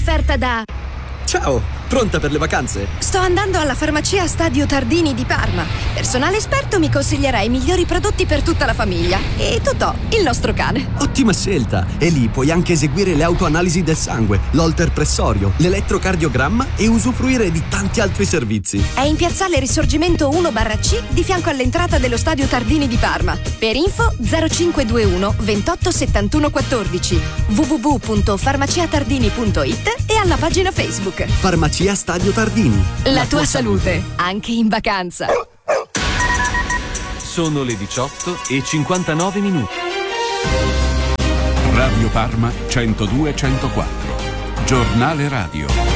offerta da... Ciao, pronta per le vacanze? Sto andando alla farmacia Stadio Tardini di Parma. Personale esperto mi consiglierà i migliori prodotti per tutta la famiglia. E Totò, il nostro cane. Ottima scelta! E lì puoi anche eseguire le autoanalisi del sangue, l'holter pressorio, l'elettrocardiogramma e usufruire di tanti altri servizi. È in piazzale Risorgimento 1/C di fianco all'entrata dello Stadio Tardini di Parma. Per info 0521 28 71 14 www.farmaciatardini.it e alla pagina Facebook. Farmacia Stadio Tardini. La tua salute, anche in vacanza. Sono le 18:59. Radio Parma 102-104. Giornale radio.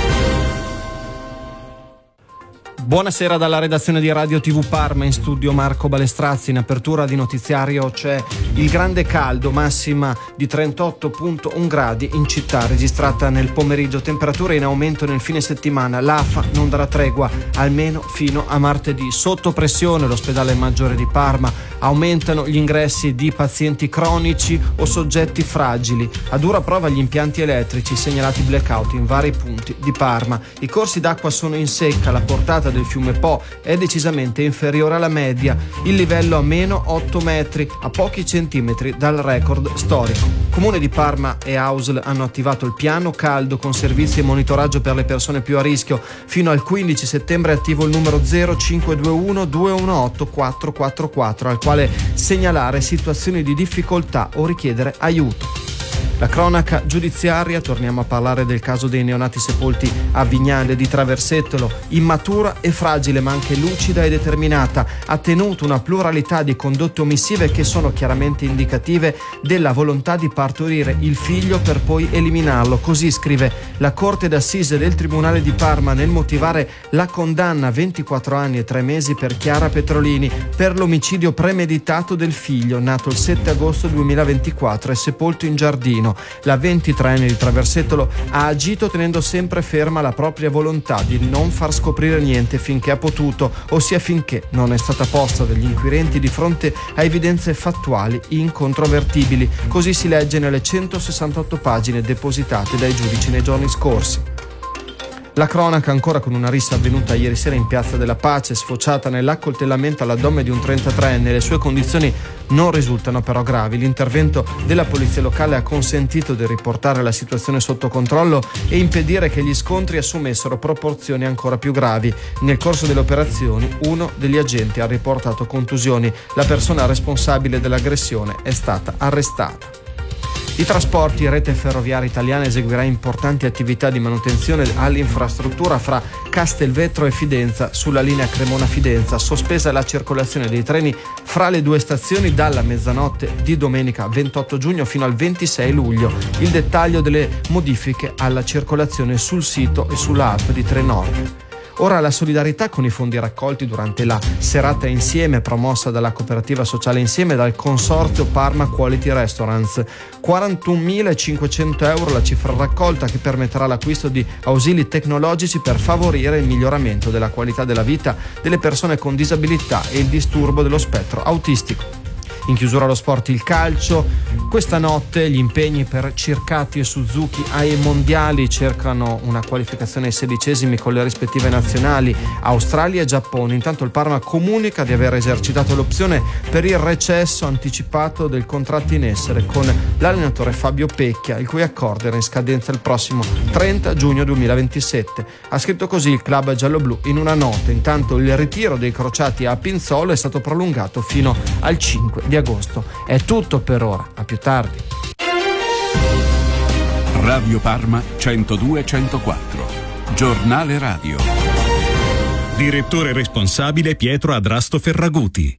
Buonasera dalla redazione di Radio TV Parma, in studio Marco Balestrazzi. In apertura di notiziario c'è il grande caldo, massima di 38,1 gradi in città, registrata nel pomeriggio, temperature in aumento nel fine settimana. L'AFA non darà tregua almeno fino a martedì. Sotto pressione l'ospedale maggiore di Parma, aumentano gli ingressi di pazienti cronici o soggetti fragili. A dura prova gli impianti elettrici, segnalati blackout in vari punti di Parma. I corsi d'acqua sono in secca, la portata del fiume Po è decisamente inferiore alla media, il livello a meno 8 metri, a pochi centimetri dal record storico. Comune di Parma e AUSL hanno attivato il piano caldo con servizi e monitoraggio per le persone più a rischio. Fino al 15 settembre è attivo il numero 0521 218 444 al quale segnalare situazioni di difficoltà o richiedere aiuto. La cronaca giudiziaria, torniamo a parlare del caso dei neonati sepolti a Vignale di Traversetolo. Immatura e fragile, ma anche lucida e determinata, ha tenuto una pluralità di condotte omissive che sono chiaramente indicative della volontà di partorire il figlio per poi eliminarlo. Così scrive la Corte d'Assise del Tribunale di Parma nel motivare la condanna a 24 anni e 3 mesi per Chiara Petrolini per l'omicidio premeditato del figlio, nato il 7 agosto 2024 e sepolto in giardino. La 23enne di Traversetolo ha agito tenendo sempre ferma la propria volontà di non far scoprire niente finché ha potuto, ossia finché non è stata posta dagli inquirenti di fronte a evidenze fattuali incontrovertibili. Così si legge nelle 168 pagine depositate dai giudici nei giorni scorsi. La cronaca ancora con una rissa avvenuta ieri sera in Piazza della Pace, sfociata nell'accoltellamento all'addome di un 33enne. Le sue condizioni non risultano però gravi. L'intervento della polizia locale ha consentito di riportare la situazione sotto controllo e impedire che gli scontri assumessero proporzioni ancora più gravi. Nel corso delle operazioni uno degli agenti ha riportato contusioni. La persona responsabile dell'aggressione è stata arrestata. I trasporti, Rete Ferroviaria Italiana eseguirà importanti attività di manutenzione all'infrastruttura fra Castelvetro e Fidenza sulla linea Cremona-Fidenza, sospesa la circolazione dei treni fra le due stazioni dalla mezzanotte di domenica 28 giugno fino al 26 luglio. Il dettaglio delle modifiche alla circolazione sul sito e sulla app di Trenord. Ora la solidarietà con i fondi raccolti durante la serata insieme promossa dalla cooperativa sociale Insieme e dal consorzio Parma Quality Restaurants. 41.500 euro la cifra raccolta, che permetterà l'acquisto di ausili tecnologici per favorire il miglioramento della qualità della vita delle persone con disabilità e il disturbo dello spettro autistico. In chiusura allo sport il calcio. Questa notte gli impegni per Circati e Suzuki ai mondiali cercano una qualificazione ai 16esimi con le rispettive nazionali Australia e Giappone. Intanto il Parma comunica di aver esercitato l'opzione per il recesso anticipato del contratto in essere con l'allenatore Fabio Pecchia, il cui accordo era in scadenza il prossimo 30 giugno 2027. Ha scritto così il club gialloblu in una nota. Intanto il ritiro dei crociati a Pinzolo è stato prolungato fino al 5 di agosto. È tutto per ora, a più tardi. Radio Parma 102-104. Giornale radio. Direttore responsabile Pietro Adrasto Ferraguti.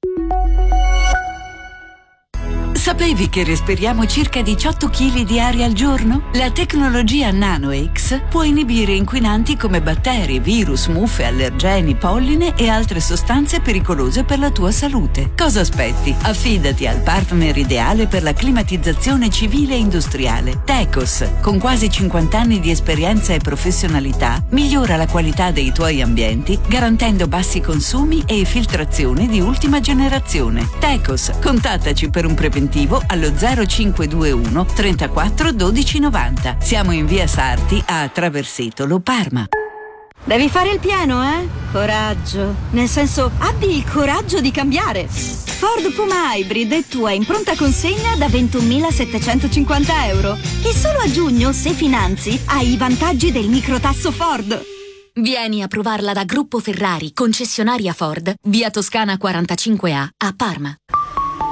Sapevi che respiriamo circa 18 kg di aria al giorno? La tecnologia NanoX può inibire inquinanti come batteri, virus, muffe, allergeni, polline e altre sostanze pericolose per la tua salute. Cosa aspetti? Affidati al partner ideale per la climatizzazione civile e industriale. Tecos, con quasi 50 anni di esperienza e professionalità, migliora la qualità dei tuoi ambienti garantendo bassi consumi e filtrazione di ultima generazione. Tecos, contattaci per un preventivo preventivo allo 0521 34 12 90. Siamo in via Sarti a Traversetolo, Parma. Devi fare il pieno, eh? Coraggio. Nel senso, abbi il coraggio di cambiare. Ford Puma Hybrid è tua in pronta consegna da 21.750 euro. E solo a giugno, se finanzi, hai i vantaggi del microtasso Ford. Vieni a provarla da Gruppo Ferrari, concessionaria Ford, via Toscana 45A, a Parma.